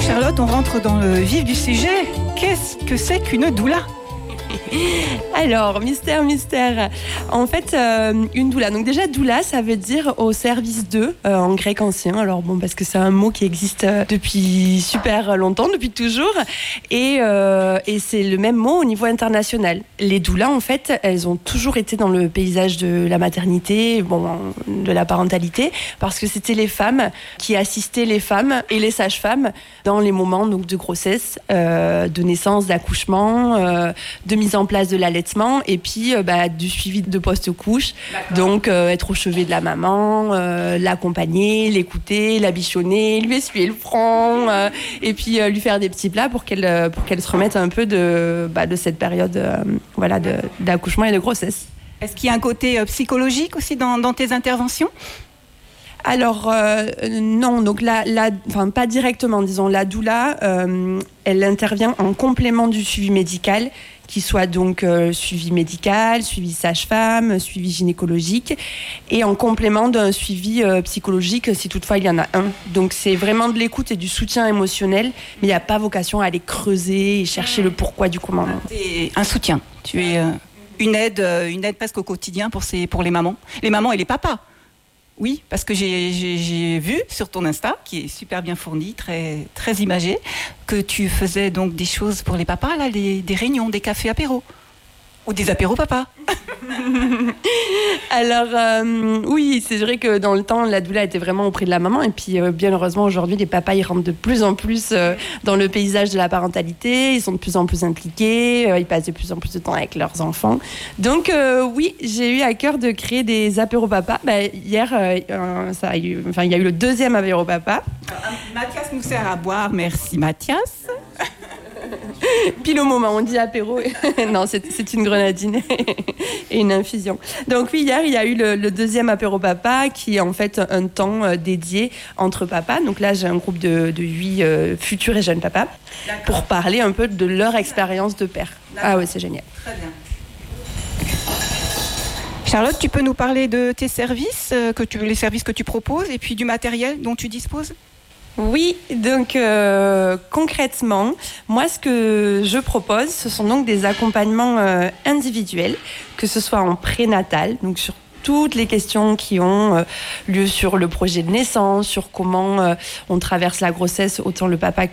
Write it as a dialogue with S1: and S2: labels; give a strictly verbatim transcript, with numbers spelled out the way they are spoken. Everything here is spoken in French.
S1: Charlotte, on rentre dans le vif du sujet. Qu'est-ce que c'est qu'une doula ?
S2: Alors, mystère, mystère. En fait, euh, une doula. Donc déjà, doula, ça veut dire au service de, euh, en grec ancien. Alors bon, parce que c'est un mot qui existe depuis super longtemps, depuis toujours. Et, euh, et c'est le même mot au niveau international. Les doulas, en fait, elles ont toujours été dans le paysage de la maternité, bon, de la parentalité, parce que c'était les femmes qui assistaient les femmes et les sages-femmes dans les moments donc, de grossesse, euh, de naissance, d'accouchement, euh, de mise en place de l'allaitement et puis euh, bah, du suivi de post-couche. D'accord. Donc euh, être au chevet de la maman, euh, l'accompagner, l'écouter, la bichonner, lui essuyer le front euh, et puis euh, lui faire des petits plats pour qu'elle, pour qu'elle se remette un peu de, bah, de cette période euh, voilà, de, d'accouchement et de grossesse.
S1: Est-ce qu'il y a un côté euh, psychologique aussi dans, dans tes interventions ?
S2: Alors euh, non, donc la, la, enfin pas directement, disons la doula, euh, elle intervient en complément du suivi médical, qui soit donc euh, suivi médical, suivi sage-femme, suivi gynécologique, et en complément d'un suivi euh, psychologique si toutefois il y en a un. Donc c'est vraiment de l'écoute et du soutien émotionnel, mais il n'y a pas vocation à aller creuser et chercher le pourquoi du comment.
S1: C'est un soutien. Tu es euh, une aide, euh, une aide presque au quotidien pour ces, pour les mamans, les mamans et les papas. Oui, parce que j'ai, j'ai, j'ai vu sur ton Insta, qui est super bien fourni, très, très imagé, que tu faisais donc des choses pour les papas, là, les, des réunions, des cafés apéros. Ou des apéros papas.
S2: Alors, euh, oui, c'est vrai que dans le temps, la doula était vraiment auprès de la maman. Et puis, euh, bien heureusement, aujourd'hui, les papas, ils rentrent de plus en plus euh, dans le paysage de la parentalité. Ils sont de plus en plus impliqués. Euh, ils passent de plus en plus de temps avec leurs enfants. Donc, euh, oui, j'ai eu à cœur de créer des apéros papas. Bah, hier, euh, ça a eu, enfin, il y a eu le deuxième apéro papa.
S1: Alors, Mathias nous sert à boire. Merci, Mathias.
S2: Pile au moment, on dit apéro. Non, c'est, c'est une grenadine et une infusion. Donc oui, hier, il y a eu le, le deuxième apéro papa qui est en fait un temps euh, dédié entre papas. Donc là, j'ai un groupe de, de huit euh, futurs et jeunes papas. D'accord. Pour parler un peu de leur expérience de père. D'accord. Ah oui, c'est génial.
S1: Très bien. Charlotte, tu peux nous parler de tes services, euh, que tu, les services que tu proposes et puis du matériel dont tu disposes ?
S2: Oui, donc euh, concrètement, moi ce que je propose, ce sont donc des accompagnements euh, individuels, que ce soit en prénatal, donc sur toutes les questions qui ont euh, lieu sur le projet de naissance, sur comment euh, on traverse la grossesse, autant le papa